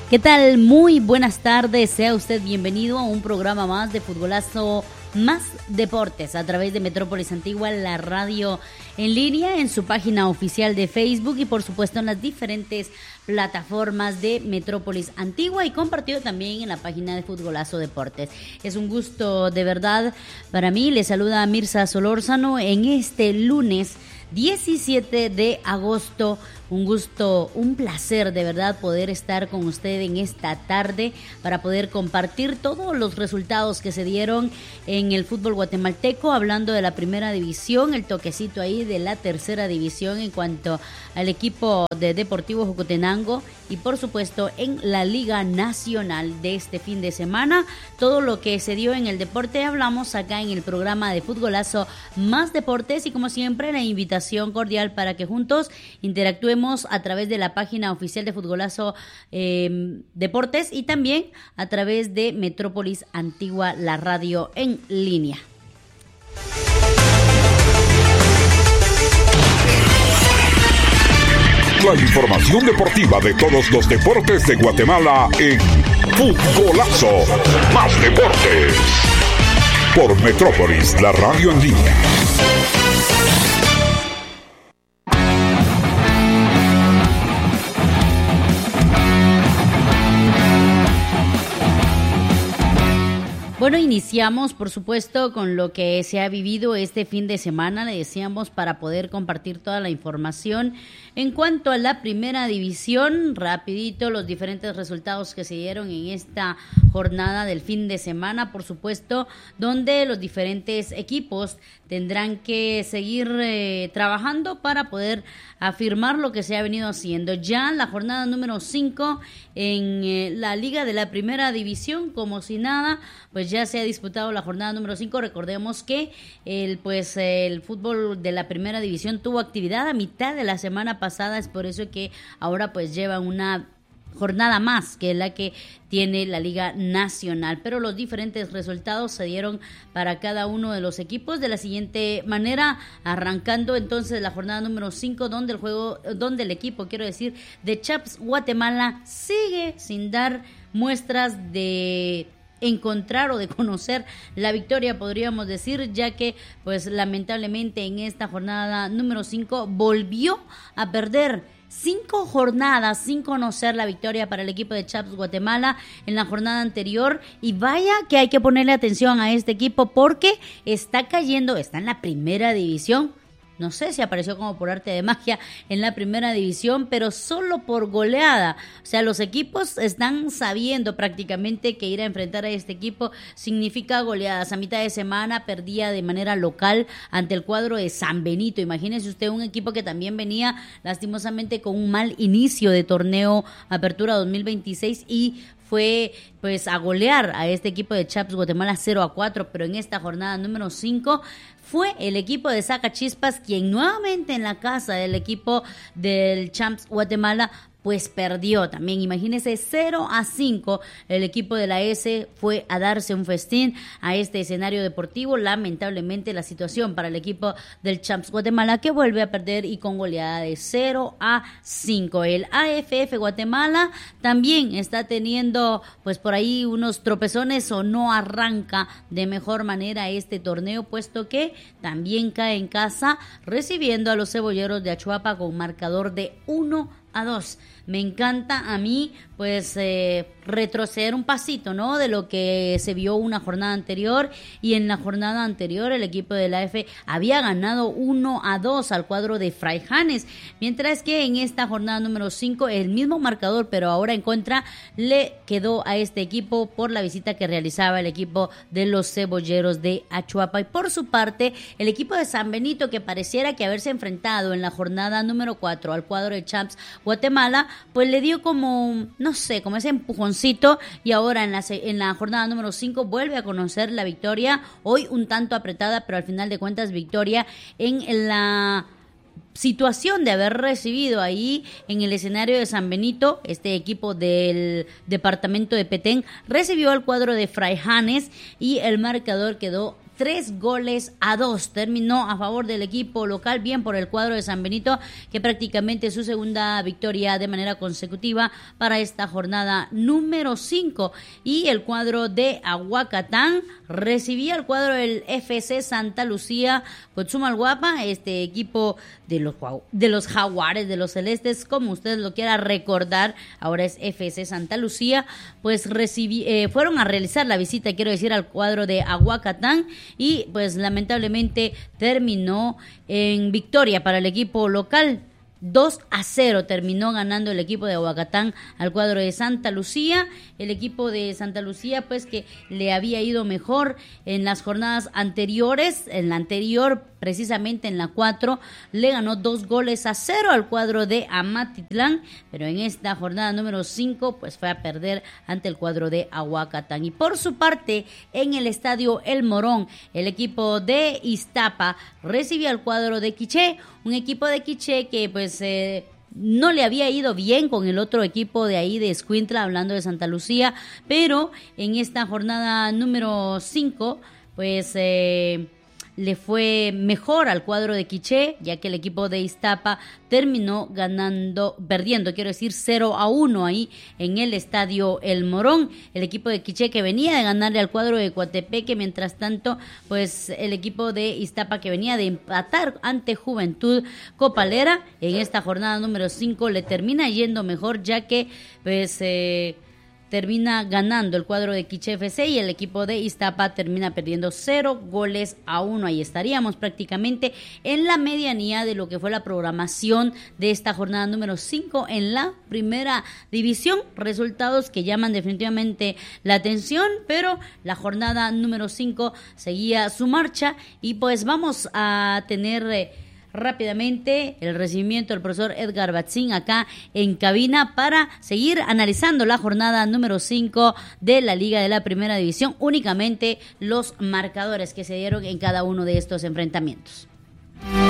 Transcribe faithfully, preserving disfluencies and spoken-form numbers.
¿Qué tal? Muy buenas tardes, sea usted bienvenido a un programa más de Futbolazo Más Deportes a través de Metrópolis Antigua, la radio en línea, en su página oficial de Facebook y por supuesto en las diferentes plataformas de Metrópolis Antigua y compartido también en la página de Futbolazo Deportes. Es un gusto de verdad para mí, le saluda Mirza Solórzano en este lunes diecisiete de agosto. Un gusto, un placer de verdad poder estar con usted en esta tarde para poder compartir todos los resultados que se dieron en el fútbol guatemalteco, hablando de la primera división, el toquecito ahí de la tercera división en cuanto al equipo de Deportivo Jocotenango y por supuesto en la Liga Nacional de este fin de semana. Todo lo que se dio en el deporte hablamos acá en el programa de Futbolazo Más Deportes y como siempre la invitación cordial para que juntos interactuemos a través de la página oficial de Futbolazo eh, Deportes y también a través de Metrópolis Antigua, la radio en línea. La información deportiva de todos los deportes de Guatemala en Futbolazo Más Deportes por Metrópolis, la radio en línea. Bueno, iniciamos por supuesto con lo que se ha vivido este fin de semana, le decíamos, para poder compartir toda la información. En cuanto a la primera división, rapidito los diferentes resultados que se dieron en esta jornada del fin de semana, por supuesto, donde los diferentes equipos tendrán que seguir eh, trabajando para poder afirmar lo que se ha venido haciendo. Ya la jornada número cinco en eh, la Liga de la Primera División, como si nada, pues ya se ha disputado la jornada número cinco. Recordemos que el pues el fútbol de la Primera División tuvo actividad a mitad de la semana pasada, es por eso que ahora pues lleva una jornada más que la que tiene la Liga Nacional, pero los diferentes resultados se dieron para cada uno de los equipos de la siguiente manera, arrancando entonces la jornada número cinco, donde el juego, donde el equipo, quiero decir, de Chaps Guatemala sigue sin dar muestras de encontrar o de conocer la victoria, podríamos decir, ya que pues lamentablemente en esta jornada número cinco volvió a perder. Cinco jornadas sin conocer la victoria para el equipo de Chaps Guatemala en la jornada anterior, y vaya que hay que ponerle atención a este equipo porque está cayendo, está en la primera división. No sé si apareció como por arte de magia en la primera división, pero solo por goleada. O sea, los equipos están sabiendo prácticamente que ir a enfrentar a este equipo significa goleadas. A mitad de semana perdía de manera local ante el cuadro de San Benito. Imagínese usted un equipo que también venía lastimosamente con un mal inicio de torneo Apertura dos mil veintiséis y fue pues a golear a este equipo de Chaps Guatemala cero a cuatro, pero en esta jornada número cinco fue el equipo de Sacachispas quien nuevamente en la casa del equipo del Chaps Guatemala pues perdió también. Imagínense, cero a cinco el equipo de la S fue a darse un festín a este escenario deportivo. Lamentablemente la situación para el equipo del Chaps Guatemala que vuelve a perder y con goleada de cero a cinco. El A F F Guatemala también está teniendo pues por ahí unos tropezones o no arranca de mejor manera este torneo, puesto que también cae en casa recibiendo a los cebolleros de Achuapa con marcador de uno a dos. Me encanta a mí pues eh, retroceder un pasito, ¿no? De lo que se vio una jornada anterior, y en la jornada anterior el equipo de la F había ganado uno a dos al cuadro de Fraijanes, mientras que en esta jornada número cinco el mismo marcador, pero ahora en contra, le quedó a este equipo por la visita que realizaba el equipo de los cebolleros de Achuapa. Y por su parte el equipo de San Benito, que pareciera que haberse enfrentado en la jornada número cuatro al cuadro de Chaps Guatemala, pues le dio como, no sé, como ese empujoncito, y ahora en la, en la jornada número cinco vuelve a conocer la victoria, hoy un tanto apretada, pero al final de cuentas victoria en la situación de haber recibido ahí en el escenario de San Benito. Este equipo del departamento de Petén recibió al cuadro de Fraijanes y el marcador quedó tres goles a dos. Terminó a favor del equipo local, bien por el cuadro de San Benito, que prácticamente su segunda victoria de manera consecutiva para esta jornada número cinco. Y el cuadro de Aguacatán recibía el cuadro del F C Santa Lucía Cotzumalguapa, este equipo de los, de los Jaguares, de los Celestes, como ustedes lo quieran recordar, ahora es F C Santa Lucía, pues recibí, eh, fueron a realizar la visita, quiero decir, al cuadro de Aguacatán, y pues lamentablemente terminó en victoria para el equipo local. dos a cero terminó ganando el equipo de Aguacatán al cuadro de Santa Lucía. El equipo de Santa Lucía, pues, que le había ido mejor en las jornadas anteriores, en la anterior, precisamente en la cuatro, le ganó dos goles a cero al cuadro de Amatitlán, pero en esta jornada número cinco, pues fue a perder ante el cuadro de Aguacatán. Y por su parte, en el estadio El Morón, el equipo de Iztapa recibía al cuadro de Quiché, un equipo de Quiché que pues eh, no le había ido bien con el otro equipo de ahí de Escuintla, hablando de Santa Lucía, pero en esta jornada número cinco, pues eh, le fue mejor al cuadro de Quiché, ya que el equipo de Iztapa terminó ganando, perdiendo, quiero decir, cero a uno ahí en el estadio El Morón. El equipo de Quiché, que venía de ganarle al cuadro de Coatepeque, mientras tanto, pues el equipo de Iztapa, que venía de empatar ante Juventud Copalera, en esta jornada número cinco le termina yendo mejor, ya que pues eh, termina ganando el cuadro de Quiché F C y el equipo de Iztapa termina perdiendo cero goles a uno. Ahí estaríamos prácticamente en la medianía de lo que fue la programación de esta jornada número cinco en la primera división. Resultados que llaman definitivamente la atención, pero la jornada número cinco seguía su marcha y pues vamos a tener Eh, rápidamente el recibimiento del profesor Edgar Batzín acá en cabina para seguir analizando la jornada número cinco de la Liga de la Primera División, únicamente los marcadores que se dieron en cada uno de estos enfrentamientos.